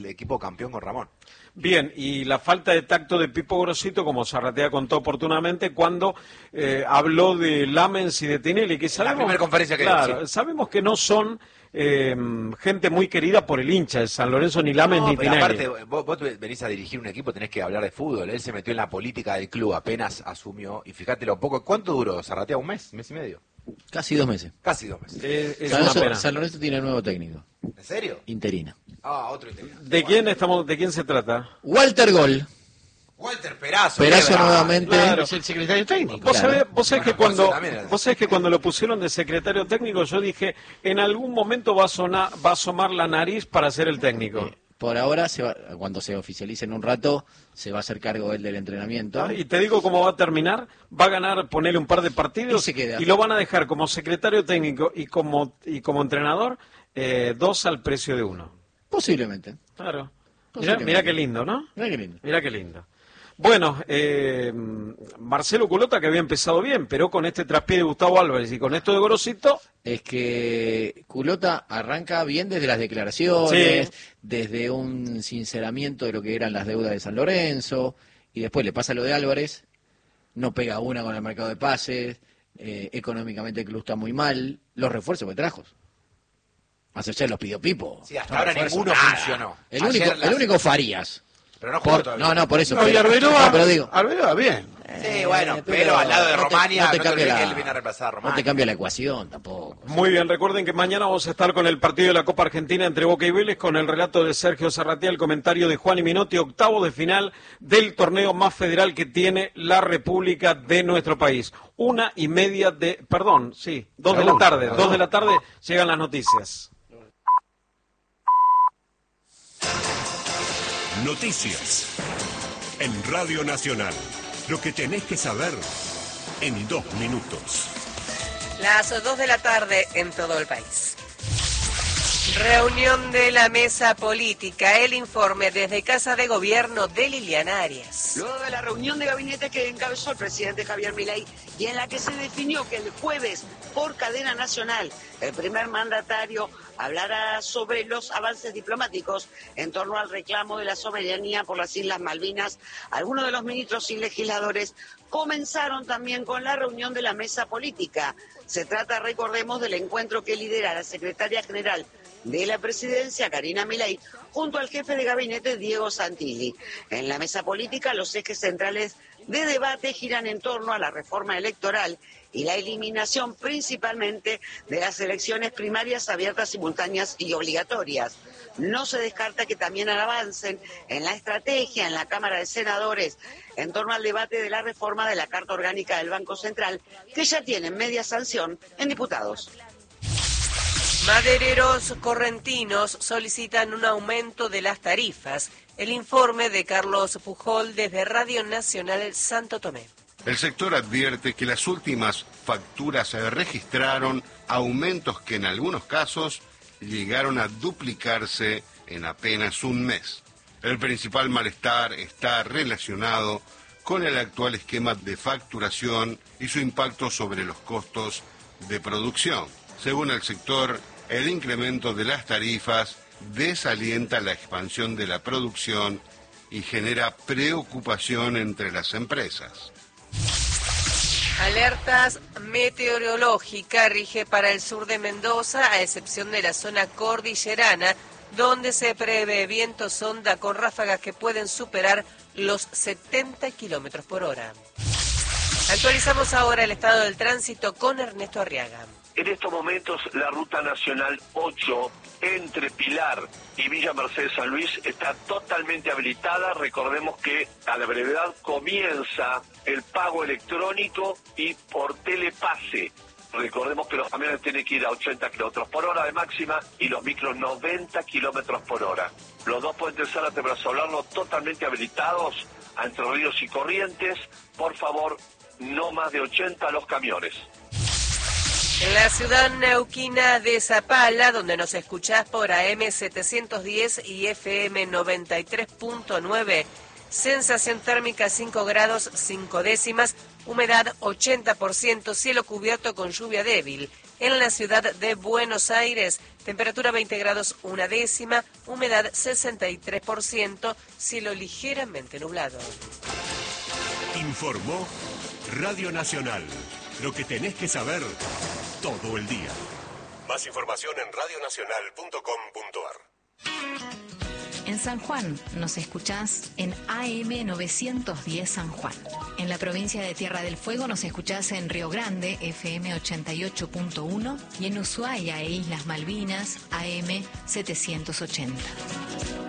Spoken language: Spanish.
el equipo campeón con Ramón. Bien, y la falta de tacto de Pipo Grosito, como Zarratea contó oportunamente, cuando habló de Lamens y de Tinelli, que sabemos, la primera conferencia que claro, dio, sí. sabemos que no son gente muy querida por el hincha de San Lorenzo, ni Lamens ni pero Tinelli. aparte, vos venís a dirigir un equipo, tenés que hablar de fútbol. Él se metió en la política del club, apenas asumió, y fíjate lo poco. ¿Cuánto duró Zarratea? ¿Un mes? ¿Mes y medio? Casi 2 meses. Casi 2 meses. Es una pena. San Lorenzo tiene nuevo técnico. ¿En serio? Interino. Otro interino. ¿De quién se trata? Walter Gol. Walter Perazo. Perazo nuevamente. Claro. Es el secretario técnico. Vos sabés También que cuando lo pusieron de secretario técnico, yo dije, en algún momento va a asomar la nariz para ser el técnico. Por ahora, cuando se oficialice en un rato, se va a hacer cargo él del entrenamiento. Y te digo cómo va a terminar, va a ganar, ponerle un par de partidos Y se queda. y lo van a dejar como secretario técnico y como entrenador, 2 al precio de 1. Posiblemente. Claro. Posiblemente. Mira qué lindo, ¿no? Mirá qué lindo. Mira qué lindo. Bueno, Marcelo Culota, que había empezado bien, pero con este traspié de Gustavo Álvarez y con esto de Grosito... Es que Culota arranca bien desde las declaraciones, Sí. desde un sinceramiento de lo que eran las deudas de San Lorenzo, y después le pasa lo de Álvarez, no pega una con el mercado de pases, económicamente el club está muy mal, los refuerzos que trajo. Más allá los pidió Pipo. Sí, hasta No ahora refuerzo, ninguno nada. funcionó. El Ayer único Farías. Pero no jugó todavía. No, por eso. No, y Arbeloa, pero digo, Arbeloa bien. Sí, bueno, pero al lado de Romania, no te no te cambia olvides que la- él viene a reemplazar a Romania. no te cambia la ecuación tampoco. Muy bien, recuerden que mañana vamos a estar con el partido de la Copa Argentina entre Boca y Vélez, con el relato de Sergio Zarratea, el comentario de Juan y Minotti, octavo de final del torneo más federal que tiene la República de nuestro país. 1:30 de, perdón, sí, 2 de la tarde, 2 de la tarde llegan las noticias. Noticias en Radio Nacional. Lo que tenés que saber en 2 minutos. Las 2 de la tarde en todo el país. Reunión de la mesa política. El informe desde Casa de Gobierno de Liliana Arias. Luego de la reunión de gabinete que encabezó el presidente Javier Milei y en la que se definió que el jueves, por cadena nacional, el primer mandatario hablará sobre los avances diplomáticos en torno al reclamo de la soberanía por las Islas Malvinas. Algunos de los ministros y legisladores comenzaron también con la reunión de la mesa política. Se trata, recordemos, del encuentro que lidera la secretaria general de la presidencia, Karina Milei, junto al jefe de gabinete, Diego Santilli. En la mesa política, los ejes centrales de debate giran en torno a la reforma electoral y la eliminación principalmente de las elecciones primarias abiertas, simultáneas y obligatorias. No se descarta que también avancen en la estrategia en la Cámara de Senadores en torno al debate de la reforma de la Carta Orgánica del Banco Central, que ya tienen media sanción en diputados. Madereros correntinos solicitan un aumento de las tarifas. El informe de Carlos Pujol desde Radio Nacional Santo Tomé. El sector advierte que las últimas facturas registraron aumentos que en algunos casos llegaron a duplicarse en apenas un mes. El principal malestar está relacionado con el actual esquema de facturación y su impacto sobre los costos de producción. Según el sector, el incremento de las tarifas desalienta la expansión de la producción y genera preocupación entre las empresas. Alertas meteorológicas rige para el sur de Mendoza, a excepción de la zona cordillerana, donde se prevé vientos onda con ráfagas que pueden superar los 70 kilómetros por hora. Actualizamos ahora el estado del tránsito con Ernesto Arriaga. En estos momentos la ruta nacional 8 entre Pilar y Villa Mercedes San Luis está totalmente habilitada. Recordemos que a la brevedad comienza el pago electrónico y por telepase. Recordemos que los camiones tienen que ir a 80 kilómetros por hora de máxima y los micros 90 kilómetros por hora. Los dos puentes Zárate Brazolano totalmente habilitados a Entre Ríos y Corrientes. Por favor, no más de 80 los camiones. En la ciudad neuquina de Zapala, donde nos escuchás por AM 710 y FM 93.9, sensación térmica 5 grados 5 décimas, humedad 80%, cielo cubierto con lluvia débil. En la ciudad de Buenos Aires, temperatura 20 grados 1 décima, humedad 63%, cielo ligeramente nublado. Informó Radio Nacional. Lo que tenés que saber todo el día. Más información en radionacional.com.ar. En San Juan nos escuchás en AM 910 San Juan. En la provincia de Tierra del Fuego nos escuchás en Río Grande, FM 88.1, y en Ushuaia e Islas Malvinas, AM 780.